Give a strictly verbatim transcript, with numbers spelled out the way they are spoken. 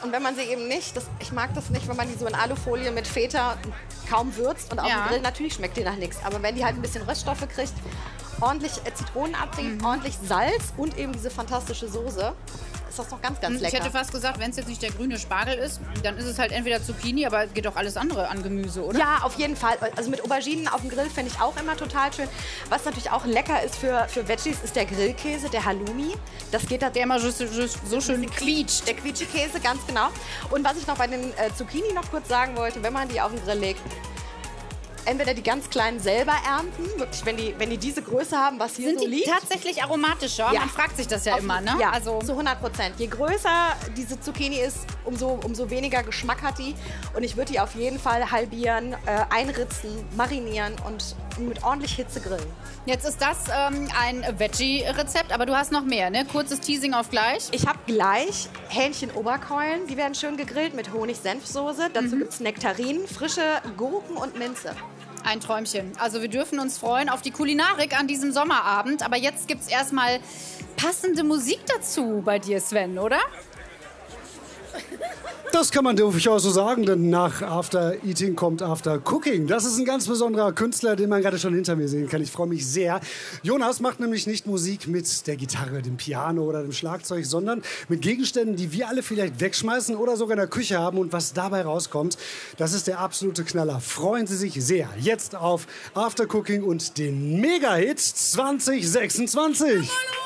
und wenn man sie eben nicht, das, ich mag das nicht, wenn man die so in Alufolie mit Feta kaum würzt und auf Ja. dem Grill, natürlich schmeckt die nach nichts. Aber wenn die halt ein bisschen Röststoffe kriegt, ordentlich äh, Zitronenabdreh, Mhm. ordentlich Salz und eben diese fantastische Soße, ist das noch ganz, ganz Ich lecker. hätte fast gesagt, wenn es jetzt nicht der grüne Spargel ist, dann ist es halt entweder Zucchini, aber geht doch alles andere an Gemüse, oder? Ja, auf jeden Fall. Also mit Auberginen auf dem Grill finde ich auch immer total schön. Was natürlich auch lecker ist für, für Veggies, ist der Grillkäse, der Halloumi. Das geht da Der immer so, so, so schön quietscht. Der Quietsche-Käse, ganz genau. Und was ich noch bei den äh, Zucchini noch kurz sagen wollte, wenn man die auf den Grill legt, entweder die ganz kleinen selber ernten, wirklich, wenn die, wenn die diese Größe haben, was hier Sind so die liegt. tatsächlich aromatischer? Ja. Man fragt sich das ja Auf- immer, ne? Ja, Also, zu hundert Prozent. Je größer diese Zucchini ist, umso, umso weniger Geschmack hat die. Und ich würde die auf jeden Fall halbieren, äh, einritzen, marinieren und mit ordentlich Hitze grillen. jetzt ist das ähm, ein Veggie-Rezept, aber du hast noch mehr, ne? Kurzes Teasing auf gleich. Ich habe gleich Hähnchen-Oberkeulen. Die werden schön gegrillt mit Honig-Senfsoße. Dazu Mhm. gibt es Nektarinen, frische Gurken und Minze. Ein Träumchen. Also wir dürfen uns freuen auf die Kulinarik an diesem Sommerabend. Aber jetzt gibt's erstmal passende Musik dazu bei dir, Sven, oder? Das kann man durchaus so sagen, denn nach After Eating kommt After Cooking. Das ist ein ganz besonderer Künstler, den man gerade schon hinter mir sehen kann. Ich freue mich sehr. Jonas macht nämlich nicht Musik mit der Gitarre, dem Piano oder dem Schlagzeug, sondern mit Gegenständen, die wir alle vielleicht wegschmeißen oder sogar in der Küche haben. Und was dabei rauskommt, das ist der absolute Knaller. Freuen Sie sich sehr jetzt auf After Cooking und den Mega-Hit zwanzig sechsundzwanzig.